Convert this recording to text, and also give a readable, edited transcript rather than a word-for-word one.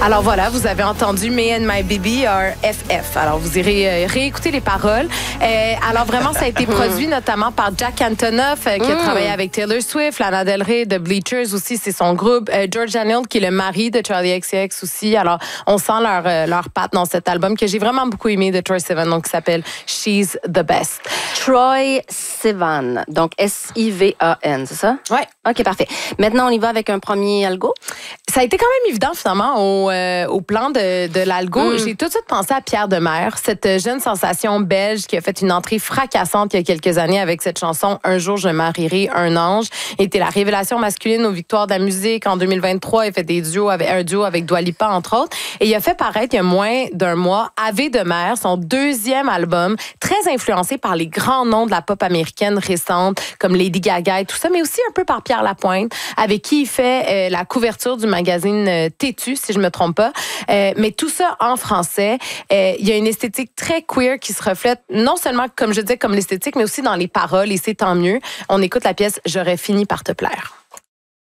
Alors voilà, vous avez entendu Me and My Baby are FF. Alors vous irez réécouter les paroles. Alors vraiment, ça a été produit notamment par Jack Antonoff qui a travaillé avec Taylor Swift, Lana Del Rey, The Bleachers aussi, c'est son groupe. George Daniel qui est le mari de Charli XCX aussi. Alors on sent leur patte dans cet album que j'ai vraiment beaucoup aimé de Troye Sivan, donc qui s'appelle She's the Best. Troye Sivan, donc S-I-V-A-N, c'est ça? Oui. OK, parfait. Maintenant, on y va avec un premier algo. Ça a été quand même évident, finalement, au plan de l'algo. J'ai tout de suite pensé à Pierre Demers, cette jeune sensation belge qui a fait une entrée fracassante il y a quelques années avec cette chanson « Un jour, je marierai un ange ». Il était la révélation masculine aux Victoires de la musique. En 2023, il a fait un duo avec Dua Lipa, entre autres. Et il a fait paraître, il y a moins d'un mois, Ave Demers, son deuxième album, très influencé par les grands noms de la pop américaine récente, comme Lady Gaga et tout ça, mais aussi un peu par Pierre Lapointe, avec qui il fait la couverture du magazine Têtu, si je me trompe pas. Mais tout ça en français. Il y a une esthétique très queer qui se reflète non seulement, comme je disais, comme l'esthétique, mais aussi dans les paroles, et c'est tant mieux. On écoute la pièce « J'aurais fini par te plaire ».